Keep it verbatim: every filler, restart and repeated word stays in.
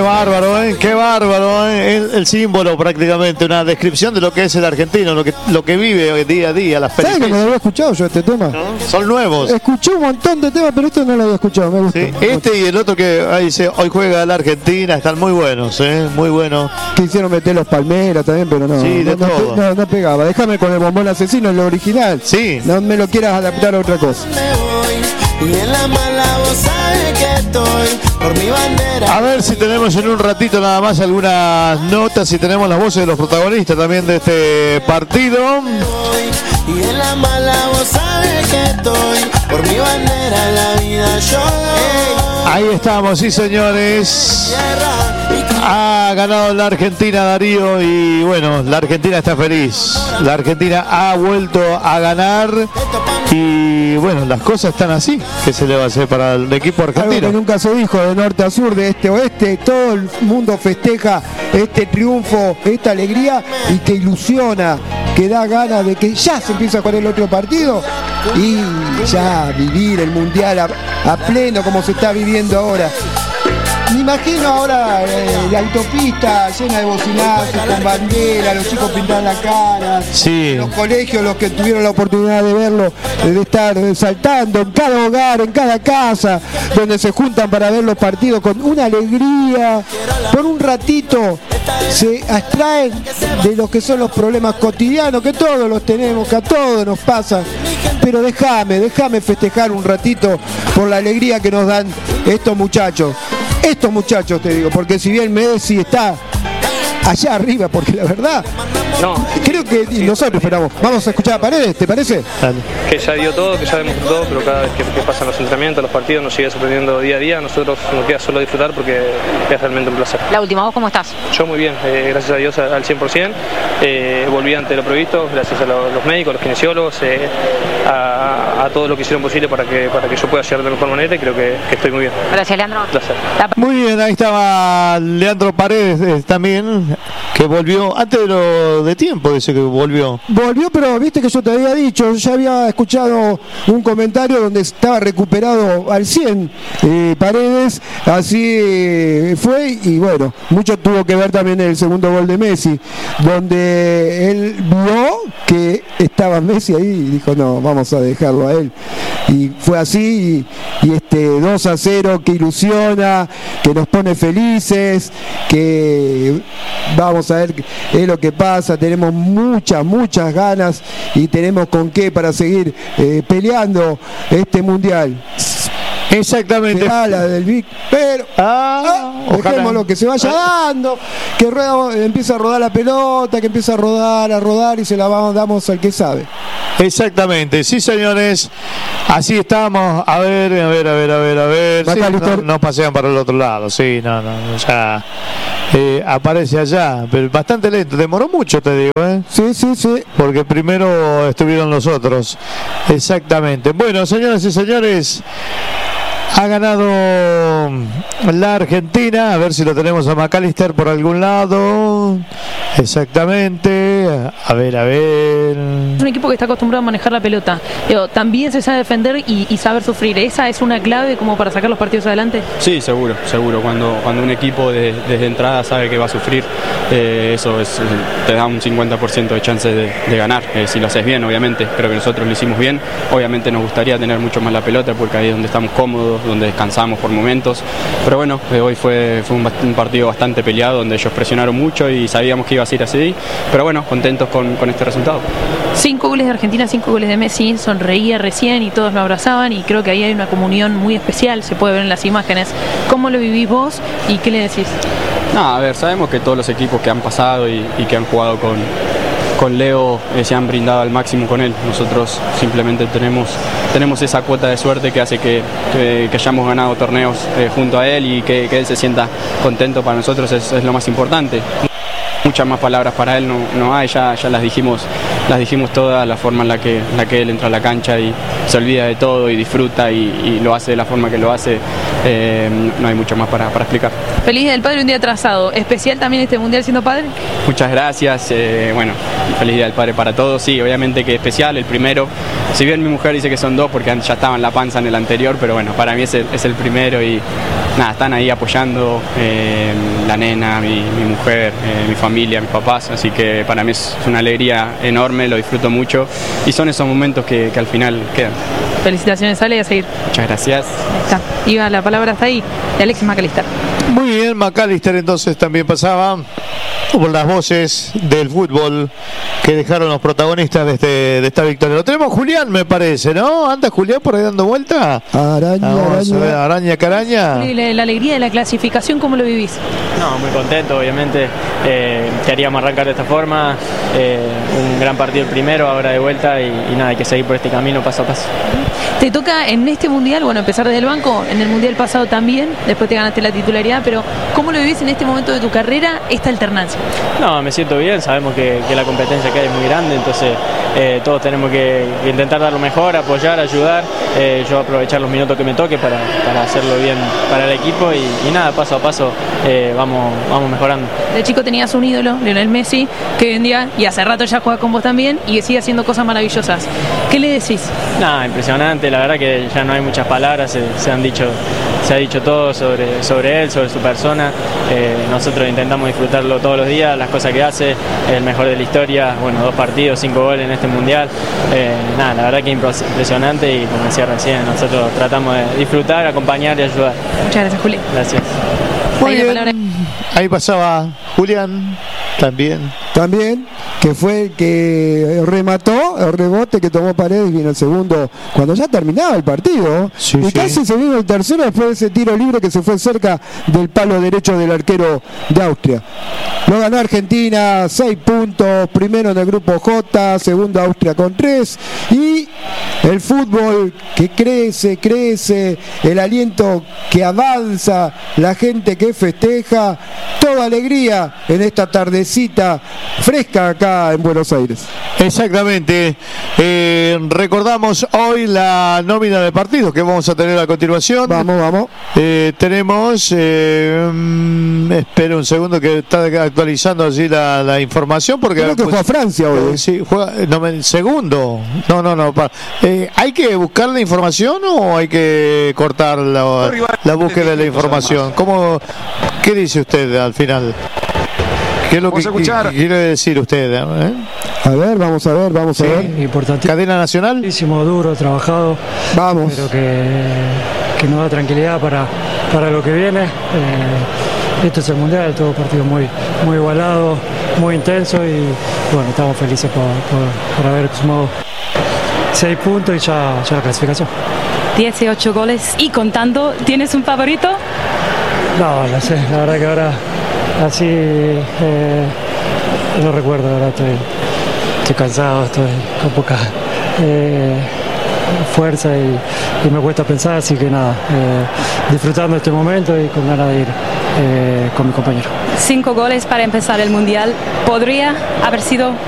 bárbaro, ¿eh? Qué bárbaro, ¿eh? El, el símbolo prácticamente, una descripción de lo que es el argentino, lo que, lo que vive día a día, las peripecias. ¿Sabes que no lo había escuchado yo este tema? ¿No? Son nuevos. Escuché un montón de temas, pero esto no lo había escuchado, me gusta. Sí, este y el otro que ahí dice, hoy juega la Argentina, están muy buenos, ¿eh? Muy buenos. Quisieron meter los Palmeras también, pero no. Sí, de no, todo. No, no, no pegaba. Déjame con el bombón asesino, lo original. Sí. No me lo quieras adaptar a otra cosa. Y en la mala voz sabe que estoy por mi bandera. A ver si tenemos en un ratito nada más algunas notas, si tenemos las voces de los protagonistas también de este partido. Y en la mala voz sabe que estoy por mi bandera, la vida yo doy. Ahí estamos, sí señores. Ha ganado la Argentina, Darío, y bueno, la Argentina está feliz. La Argentina ha vuelto a ganar y bueno, las cosas están así. ¿Qué se le va a hacer para el equipo argentino? Algo que nunca se dijo, de norte a sur, de este a oeste, todo el mundo festeja este triunfo, esta alegría y que ilusiona, que da ganas de que ya se empieza con el otro partido y ya vivir el mundial a, a pleno como se está viviendo ahora. Me imagino ahora eh, la autopista llena de bocinazos, con bandera, los chicos pintan la cara, sí. Los colegios, los que tuvieron la oportunidad de verlo, de estar saltando en cada hogar, en cada casa, donde se juntan para ver los partidos con una alegría, por un ratito se abstraen de lo que son los problemas cotidianos, que todos los tenemos, que a todos nos pasa, pero déjame, déjame festejar un ratito por la alegría que nos dan estos muchachos. Estos muchachos, te digo, porque si bien Messi está allá arriba, porque la verdad, no, creo que sí, nosotros esperamos. Vamos a escuchar a Paredes, ¿te parece? Que ya dio todo, que ya demostró todo, pero cada vez que, que pasan los entrenamientos, los partidos, nos sigue sorprendiendo día a día. Nosotros nos queda solo disfrutar porque es realmente un placer. La última, ¿vos cómo estás? Yo muy bien, eh, gracias a Dios al cien por ciento. Eh, volví ante lo previsto, gracias a los, los médicos, los kinesiólogos, eh, a, a todo lo que hicieron posible para que, para que yo pueda llegar de mejor manera y creo que, que estoy muy bien. Gracias, Leandro. Placer. Muy bien, ahí estaba Leandro Paredes eh, también, que volvió antes de lo de tiempo, dice que volvió. Volvió, pero viste que yo te había dicho, ya había escuchado un comentario donde estaba recuperado al cien eh, Paredes, así eh, fue, y bueno, mucho tuvo que ver también el segundo gol de Messi, donde él vio que estaba Messi ahí y dijo, no, vamos a dejarlo a él. Y fue así, y, y este dos a cero que ilusiona, que nos pone felices, que vamos a ver qué es lo que pasa. Tenemos muchas, muchas ganas y tenemos con qué para seguir eh, peleando este mundial. Exactamente. Será la del Vic, pero ah, ah, dejémoslo que se vaya dando, que rueda, empieza a rodar la pelota, que empieza a rodar, a rodar y se la vamos, damos al que sabe. Exactamente, sí señores, así estamos. A ver, a ver, a ver, a ver, a ver. Sí, no, no pasean para el otro lado, sí, no, no, ya eh, aparece allá, pero bastante lento, demoró mucho, te digo, ¿eh? Sí, sí, sí. Porque primero estuvieron los otros. Exactamente. Bueno, señoras y señores, ha ganado la Argentina. A ver si lo tenemos a McAllister por algún lado. Exactamente. A ver, a ver. Es un equipo que está acostumbrado a manejar la pelota. Digo, también se sabe defender y, y saber sufrir. ¿Esa es una clave como para sacar los partidos adelante? Sí, seguro, seguro. Cuando, cuando un equipo de, desde entrada sabe que va a sufrir, eh, eso es, te da un cincuenta por ciento de chances de, de ganar. Eh, si lo haces bien, obviamente. Creo que nosotros lo hicimos bien. Obviamente nos gustaría tener mucho más la pelota porque ahí es donde estamos cómodos, donde descansamos por momentos, pero bueno, eh, hoy fue, fue un, un partido bastante peleado donde ellos presionaron mucho y sabíamos que iba a ser así, pero bueno, contentos con, con este resultado. Cinco goles de Argentina, cinco goles de Messi, sonreía recién y todos lo abrazaban y creo que ahí hay una comunión muy especial, se puede ver en las imágenes. ¿Cómo lo vivís vos y qué le decís? No, a ver, sabemos que todos los equipos que han pasado y, y que han jugado con con Leo eh, se han brindado al máximo con él. Nosotros simplemente tenemos, tenemos esa cuota de suerte que hace que, que, que hayamos ganado torneos eh, junto a él y que, que él se sienta contento. Para nosotros es, es lo más importante. Muchas más palabras para él no, no hay, ya, ya las dijimos, las dijimos todas, la forma en la que, en la que él entra a la cancha y se olvida de todo y disfruta y, y lo hace de la forma que lo hace, eh, no hay mucho más para, para explicar. Feliz Día del Padre, un día atrasado. ¿Especial también este mundial siendo padre? Muchas gracias, eh, bueno, feliz Día del Padre para todos, sí, obviamente que especial, el primero, si bien mi mujer dice que son dos porque ya estaba en la panza en el anterior, pero bueno, para mí es el, es el primero y nada, están ahí apoyando, eh, la nena, mi, mi mujer, eh, mi familia, mis papás, así que para mí es una alegría enorme, lo disfruto mucho y son esos momentos que, que al final quedan. Felicitaciones, Ale, y a seguir. Muchas gracias. Ahí está. Iba la palabra hasta ahí, de Alexis McAllister. Muy bien, McAllister entonces también pasaba por las voces del fútbol que dejaron los protagonistas de, este, de esta victoria. Lo tenemos Julián, me parece, ¿no? ¿Anda Julián por ahí dando vuelta? Araña, Vamos a ver, araña. araña, caraña. Y la, la alegría de la clasificación, ¿cómo lo vivís? No, muy contento, obviamente. Eh, queríamos arrancar de esta forma. Eh, un gran partido el primero, ahora de vuelta y, y nada, hay que seguir por este camino paso a paso. Te toca en este mundial, bueno, empezar desde el banco, en el mundial pasado también, después te ganaste la titularidad, pero ¿cómo lo vivís en este momento de tu carrera, esta alternancia? No, me siento bien, sabemos que, que la competencia que hay es muy grande, entonces eh, todos tenemos que, que intentar dar lo mejor, apoyar, ayudar, eh, yo aprovechar los minutos que me toque para, para hacerlo bien para el equipo y, y nada, paso a paso eh, vamos, vamos mejorando. De chico tenías un ídolo, Lionel Messi, que hoy en día, y hace rato ya juega con vos también, y que sigue haciendo cosas maravillosas. ¿Qué le decís? Nada, impresionante, la verdad que ya no hay muchas palabras, se, se han dicho, se ha dicho todo sobre, sobre él, sobre su persona, eh, nosotros intentamos disfrutarlo todos los días, las cosas que hace, el mejor de la historia, bueno, dos partidos, cinco goles en este mundial, eh, nada, la verdad que impresionante y como decía recién, nosotros tratamos de disfrutar, acompañar y ayudar. Muchas gracias, Juli. Gracias. Muy Ahí la bien. palabra. Ahí pasaba Julián también. También, que fue el que remató el rebote que tomó Paredes, vino el segundo cuando ya terminaba el partido. Sí, y sí. casi se vino el tercero después de ese tiro libre que se fue cerca del palo derecho del arquero de Austria. Lo ganó Argentina, seis puntos, primero en el grupo J, segundo Austria con tres. Y el fútbol que crece, crece, el aliento que avanza, la gente que festeja, toda alegría en esta tardecita fresca acá en Buenos Aires. Exactamente. Eh, recordamos hoy la nómina de partidos que vamos a tener a continuación. Vamos, vamos. Eh, tenemos, eh, mm, espera un segundo que está actualizando allí la, la información porque Creo que pues, juega Francia hoy. eh, sí, juega, no, me- segundo. No, no, no. pa- eh, ¿Hay que buscar la información o hay que cortar la, la búsqueda de la información? ¿Cómo, ¿Qué dice usted al final? ¿Qué es lo que, Vamos a escuchar. que quiere decir usted? eh? A ver, vamos a ver, vamos a ver. Importantísimo, ¿Cadena nacional? duro, trabajado, Vamos. pero que, que nos da tranquilidad para, para lo que viene. Eh, esto es el Mundial, todo partido muy, muy igualado, muy intenso y bueno, estamos felices por, por, por haber sumado seis puntos y ya, ya la clasificación. dieciocho goles y contando. ¿Tienes un favorito? No, no sé, la verdad que ahora así eh, no recuerdo, la verdad estoy, estoy cansado, estoy con poca eh, fuerza y, y me cuesta pensar, así que nada, eh, disfrutando este momento y con ganas de ir eh, con mi compañero. Cinco goles para empezar el Mundial. ¿Podría haber sido